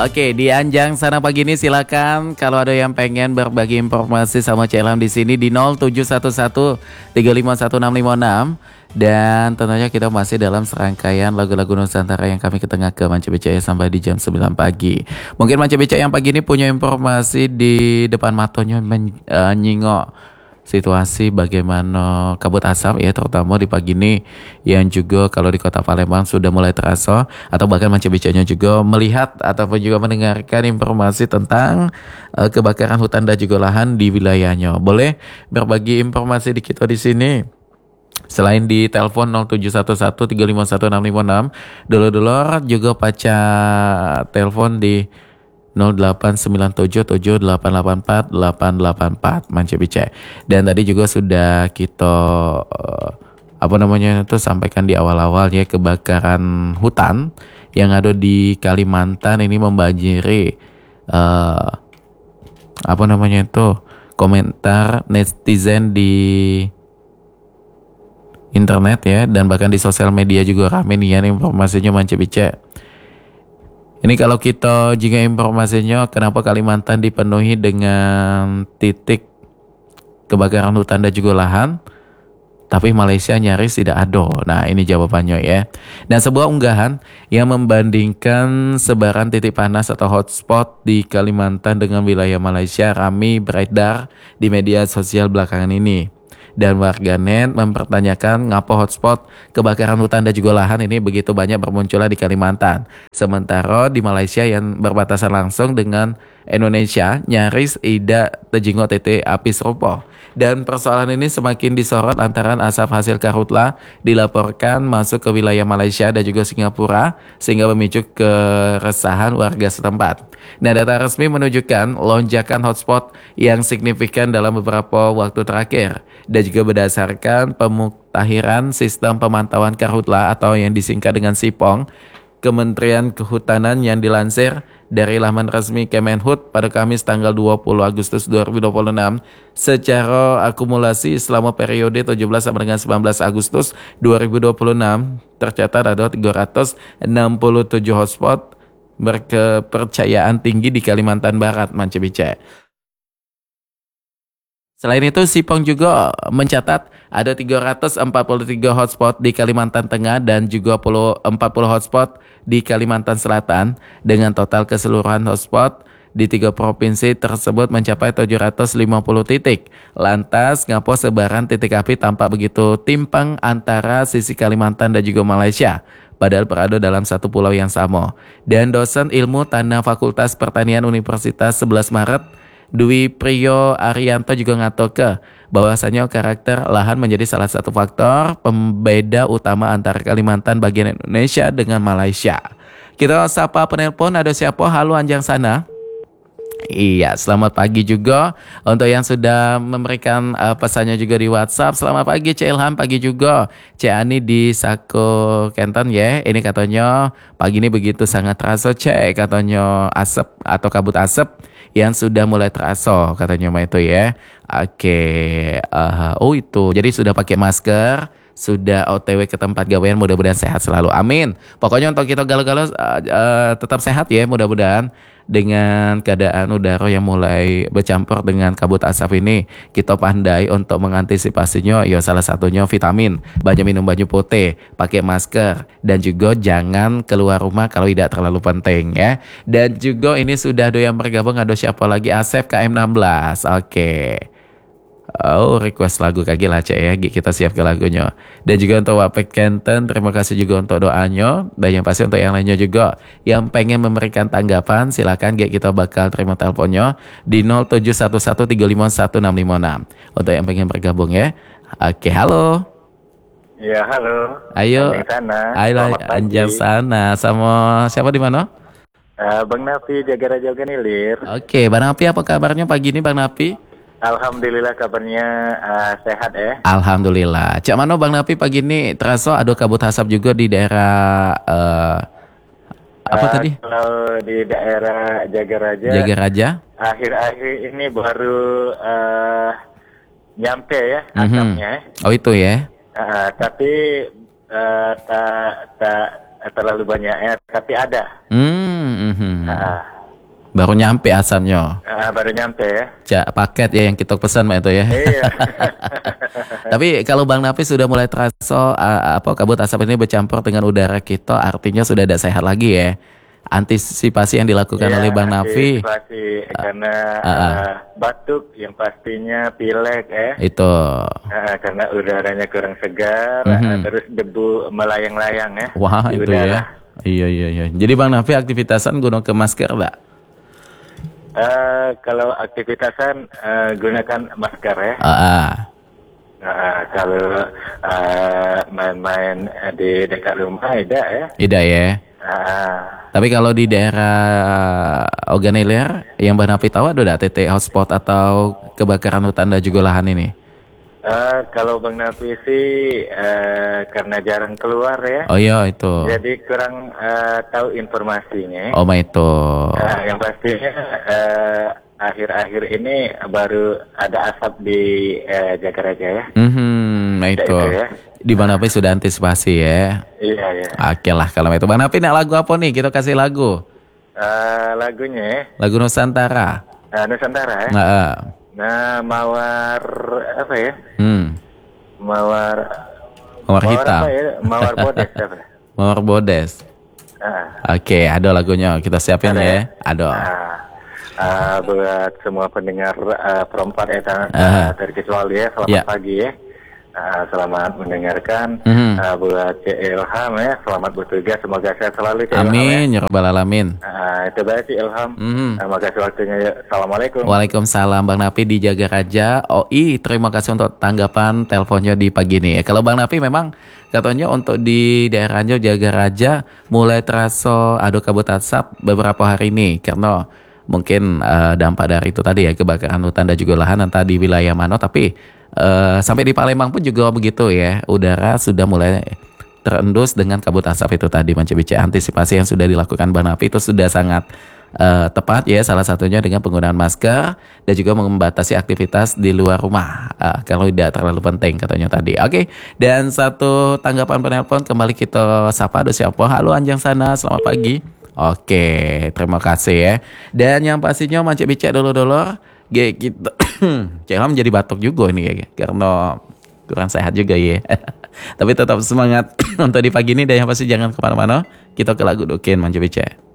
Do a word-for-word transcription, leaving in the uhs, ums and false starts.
Oke, di Anjang sana pagi ini silakan kalau ada yang pengen berbagi informasi sama Cik Ilham di sini di nol tujuh satu satu tiga lima satu enam lima enam dan tentunya kita masih dalam serangkaian lagu-lagu Nusantara yang kami ketengahkan Manca B C sampai di jam sembilan pagi. Mungkin Manca B C yang pagi ini punya informasi di depan matanya menyingok situasi bagaimana kabut asap ya terutama di pagi ini yang juga kalau di kota Palembang sudah mulai terasa atau bahkan Manca B C-nya juga melihat ataupun juga mendengarkan informasi tentang uh, kebakaran hutan dan juga lahan di wilayahnya. Boleh berbagi informasi di kita di sini. Selain di telepon nol tujuh satu satu tiga lima satu enam lima enam, dulu-dulu juga paca telepon di nol delapan sembilan tujuh tujuh delapan delapan empat delapan delapan empat Manca B C. Dan tadi juga sudah kita uh, apa namanya itu sampaikan di awal-awal ya, kebakaran hutan yang ada di Kalimantan ini membanjiri uh, apa namanya itu komentar netizen di internet ya, dan bahkan di sosial media juga rame nih ya informasinya Manca B C. Ini kalau kita jika informasinya kenapa Kalimantan dipenuhi dengan titik kebakaran hutan dan juga lahan, tapi Malaysia nyaris tidak ada. Nah ini jawabannya ya. Dan sebuah unggahan yang membandingkan sebaran titik panas atau hotspot di Kalimantan dengan wilayah Malaysia ramai beredar di media sosial belakangan ini. Dan warganet mempertanyakan ngapa hotspot kebakaran hutan dan juga lahan ini begitu banyak bermunculan di Kalimantan. Sementara di Malaysia yang berbatasan langsung dengan Indonesia nyaris tidak terjingok titik api serupa. Dan persoalan ini semakin disorot lantaran asap hasil karhutla dilaporkan masuk ke wilayah Malaysia dan juga Singapura sehingga memicu keresahan warga setempat. Nah, data resmi menunjukkan lonjakan hotspot yang signifikan dalam beberapa waktu terakhir dan juga berdasarkan pemuktahiran sistem pemantauan karhutla atau yang disingkat dengan SIPONG Kementerian Kehutanan yang dilansir dari laman resmi Kemenhut pada Kamis tanggal dua puluh Agustus dua ribu dua puluh enam. Secara akumulasi selama periode tujuh belas sampai dengan sembilan belas Agustus dua ribu dua puluh enam tercatat ada tiga ratus enam puluh tujuh hotspot berkepercayaan tinggi di Kalimantan Barat, Manca B C. Selain itu, SIPONG juga mencatat ada tiga ratus empat puluh tiga hotspot di Kalimantan Tengah dan juga empat puluh hotspot di Kalimantan Selatan dengan total keseluruhan hotspot di tiga provinsi tersebut mencapai tujuh ratus lima puluh titik. Lantas, ngapa sebaran titik api tampak begitu timpang antara sisi Kalimantan dan juga Malaysia? Padahal berada dalam satu pulau yang sama. Dan dosen ilmu tanah Fakultas Pertanian Universitas sebelas Maret Dwi Priyo Arianto juga ngatoke bahwasanya karakter lahan menjadi salah satu faktor pembeda utama antara Kalimantan bagian Indonesia dengan Malaysia. Kita sapa penelpon, ada siapa? Halo Anjang sana. Iya, selamat pagi juga untuk yang sudah memberikan uh, pesannya juga di WhatsApp. Selamat pagi Cik Ilham, pagi juga Cik Ani di Sako Kenton ya. Ini katanya pagi ini begitu sangat terasa Cik, katanya asap atau kabut asap yang sudah mulai terasa katanya mah itu ya. Oke, uh, oh itu. Jadi sudah pakai masker, sudah O T W ke tempat gawean, mudah-mudahan sehat selalu. Amin. Pokoknya untuk kita galau-galau uh, uh, tetap sehat ya, mudah-mudahan dengan keadaan udara yang mulai bercampur dengan kabut asap ini, kita pandai untuk mengantisipasinya. Ya salah satunya vitamin, banyak minum baju putih, pakai masker, dan juga jangan keluar rumah kalau tidak terlalu penting ya. Dan juga ini sudah ada yang bergabung, ada siapa lagi? Asep K M enam belas. Oke. Oh, request lagu kaki lah Cek ya, kita siap ke lagunya. Dan juga untuk Wapek Kenten, terima kasih juga untuk doanya. Dan yang pasti untuk yang lainnya juga yang pengen memberikan tanggapan, silakan G, kita bakal terima teleponnya di nol tujuh satu satu tiga lima satu enam lima enam untuk yang pengen bergabung ya. Oke, halo. Ya, halo. Ayo. Anjang sana. Ayo Anjang sana. Sama siapa di mana? Uh, Bang Nafi Jaga Raja Ganilir. Oke, Bang Nafi apa kabarnya pagi ini Bang Nafi? Alhamdulillah kabarnya uh, sehat ya. Alhamdulillah. Cak mano Bang Nafi pagi ini terasa ada kabut asap juga di daerah uh, apa uh, tadi? Kalau di daerah Jaga Raja. Jaga Raja. Akhir-akhir ini baru uh, nyampe ya asapnya. Mm-hmm. Oh itu ya. Uh, tapi uh, tak tak terlalu banyak ya, tapi ada. Mm-hmm. Hmm. Ah, Baru nyampe asamnya. ah, baru nyampe ya. Cak paket ya yang kita pesan Mak itu ya. Iya. Tapi kalau Bang Nafi sudah mulai terasa uh, apa kabut asap ini bercampur dengan udara kita, artinya sudah tidak sehat lagi ya. Antisipasi yang dilakukan Iya, oleh Bang Nafi antisipasi karena ah, ah. uh, batuk yang pastinya pilek ya. itu. Ah, karena udaranya kurang segar, Mhm. ah, terus debu melayang-layang ya. Wah di itu udara. ya. Iya iya iya. Jadi Bang Nafi aktivitasan gunakan masker enggak? Eh, kalau aktivitasan eh, gunakan masker ya. Ah, ah. Eh, kalau eh, main-main eh, di dekat rumah tidak ya. Tidak ya. Ah, Tapi kalau di daerah Oganilir yang Bang Nafi tahu ada enggak titik hotspot atau kebakaran hutan dan juga lahan ini? eh, kalau Bang Nafi sih eh, karena jarang keluar ya, Oh iya itu. jadi kurang eh, tahu informasinya. Oh my itu. Nah, yang pastinya eh, akhir-akhir ini baru ada asap di eh, Jagaraja ya. Mhm, nah itu. itu ya. Di Bang Nafi sudah antisipasi ya. Iya ya. Oke lah kalau itu. Bang Nafi nak lagu apa nih? Kita kasih lagu. Eh, lagunya ya, Lagu Nusantara. eh, Nusantara ya. Nah, ah. Nah, mawar apa ya? hmm. Mawar Mawar hitam. apa ya? Mawar bodes apa? Mawar Bodes. Ah, Oke, ada lagunya. Kita siapin Ada ya. ya? Ada. ah, ah, buat semua pendengar uh, perempat ya, tanah Ah. terkecuali ya. Selamat Ya. pagi ya. Ah, selamat mendengarkan. Mhm. Ah, buat Cik Ilham ya, selamat bertugas. Semoga sehat selalu Cik Ilham ya. Amin, ya rabbal alamin. Ah, itu baik Cik Ilham. Mhm. Terima kasih waktunya ya. Assalamualaikum. Waalaikumsalam Bang Nafi di Jagaraja. O I, terima kasih untuk tanggapan teleponnya di pagi ini. Kalau Bang Nafi memang katanya untuk di daerahnya Jagaraja mulai terasa ada kabut asap beberapa hari ini karena mungkin eh, dampak dari itu tadi ya kebakaran hutan dan juga lahan entah di wilayah mana, tapi eh, sampai di Palembang pun juga begitu ya, udara sudah mulai terendus dengan kabut asap itu tadi. Mencicipi antisipasi yang sudah dilakukan Bang Nafi itu sudah sangat eh, tepat ya, salah satunya dengan penggunaan masker dan juga membatasi aktivitas di luar rumah eh, kalau tidak terlalu penting katanya tadi. Oke, dan satu tanggapan penelpon kembali kita sapa. Aduh siapa? Halo Anjang sana, selamat pagi. Oke, terima kasih ya. Dan yang pastinya mancik bicak dulu-dulu G gitu. Cekam jadi batuk juga ini ya, karena kurang sehat juga ya. Tapi tetap semangat untuk di pagi ini, dan yang pasti jangan kemana-mana. Kita ke lagu Dukin mancik bicak.